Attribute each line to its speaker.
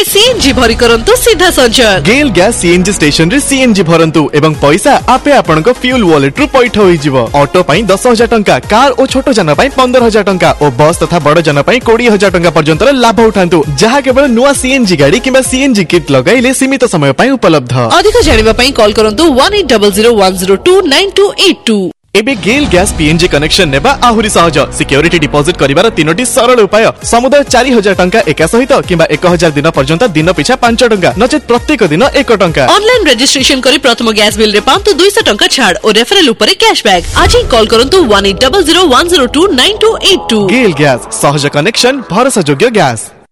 Speaker 1: CNG भरी करंतु सीधा संचय।
Speaker 2: गेल गैस सीएनजी स्टेशन रे सीएनजी भरंतु एवं पैसा आपे आपनक फ्यूल वॉलेट रु पैठ होई जिवो। ऑटो पई 10,000 टंका, कार और छोटो जन पई 15,000 टंका और बस तथा बड़ जन पई 20,000 टंका पर्यंत लाभ उठांतु, जहा केवल नुआ सीएनजी गाड़ी किबा सीएनजी किट लगाइले सीमित समय पई उपलब्ध।
Speaker 1: अधिक जानिबा पई कॉल करंतु 180010298282।
Speaker 2: एबे गेल गैस पीएनजी कनेक्शन नेबा आहुरी सहज। सिक्योरिटी डिपॉजिट करिवार 3टी सरल उपाय। समुदाय 4,000 टंका एका सहित किबा 1,000 दिन पर्यंत दिन पिछा 5 टंका, नचेत प्रत्येक दिन 1 टंका।
Speaker 1: ऑनलाइन रजिस्ट्रेशन करी प्रथम गैस बिल रे पांतु 200 टंका छाड़ और रेफरल उपरे कैशबैक। आज ही कॉल करंतु 180010298282।
Speaker 2: गेल गैस सहज कनेक्शन, भरोसा योग्य गैस।